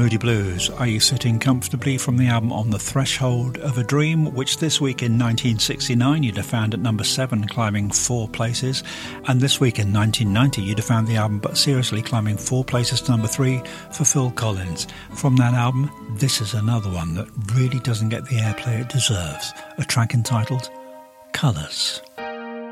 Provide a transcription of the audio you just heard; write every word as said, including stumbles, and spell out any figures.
Moody Blues, Are You Sitting Comfortably, from the album On the Threshold of a Dream, which this week in nineteen sixty-nine you'd have found at number seven, climbing four places, and this week in nineteen ninety you'd have found the album But Seriously climbing four places to number three for Phil Collins. From that album, this is another one that really doesn't get the airplay it deserves, a track entitled Colours.